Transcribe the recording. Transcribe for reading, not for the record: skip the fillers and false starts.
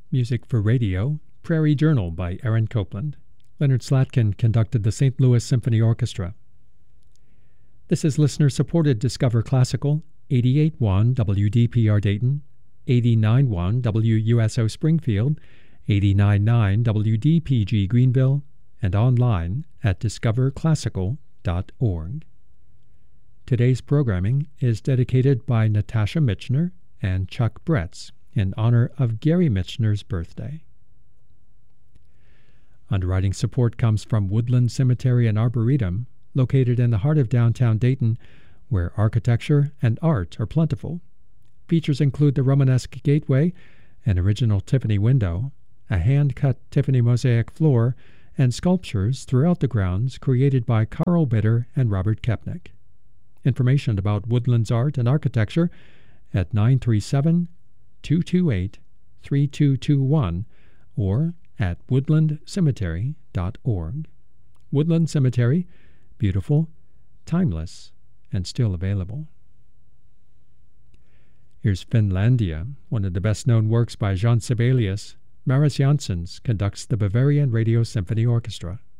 Music for Radio, Prairie Journal by Aaron Copland. Leonard Slatkin conducted the St. Louis Symphony Orchestra. This is listener-supported Discover Classical, 88.1 WDPR Dayton, 89.1 WUSO Springfield, 89.9 WDPG Greenville, and online at discoverclassical.org. Today's programming is dedicated by Natasha Michener and Chuck Bretz in honor of Gary Michener's birthday. Underwriting support comes from Woodland Cemetery and Arboretum, located in the heart of downtown Dayton, where architecture and art are plentiful. Features include the Romanesque gateway, an original Tiffany window, a hand-cut Tiffany mosaic floor, and sculptures throughout the grounds created by Carl Bitter and Robert Kepnick. Information about Woodland's art and architecture at 937-228-3221 or at woodlandcemetery.org. Woodland Cemetery, beautiful, timeless, and still available. Here's Finlandia, one of the best-known works by Jean Sibelius. Maris Janssens conducts the Bavarian Radio Symphony Orchestra.